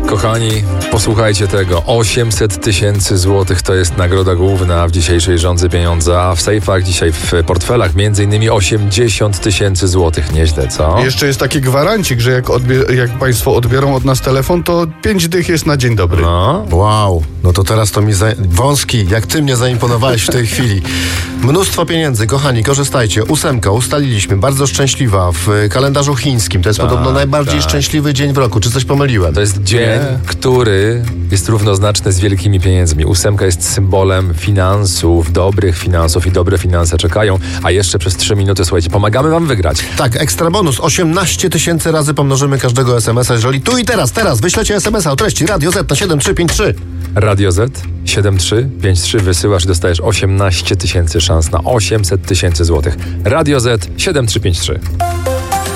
Kochani, posłuchajcie tego. 800 tysięcy złotych to jest nagroda główna w dzisiejszej Żądzy Pieniądza, a w sejfach dzisiaj, w portfelach m.in. 80 tysięcy złotych. Nieźle, co? Jeszcze jest taki gwarancik, że jak państwo odbiorą od nas telefon, to 5 dych jest na dzień dobry. No. Wow, no to teraz to mi wąski, jak ty mnie zaimponowałeś w tej chwili. Mnóstwo pieniędzy, kochani, korzystajcie. 8 ustaliliśmy, bardzo szczęśliwa w kalendarzu chińskim. To jest podobno najbardziej szczęśliwy dzień w roku. Czy coś pomyliłem? To jest dzień, który jest równoznaczny z wielkimi pieniędzmi. 8 jest symbolem finansów, dobrych finansów i dobre finanse czekają. A jeszcze przez 3 minuty, słuchajcie, pomagamy wam wygrać. Tak, ekstra bonus. 18 tysięcy razy pomnożymy każdego SMS-a, jeżeli tu i teraz wyślecie SMS-a o treści Radio Z na 7353. Radio Z 7353 wysyłasz i dostajesz 18 tysięcy szans na 800 tysięcy złotych. Radio Z 7353.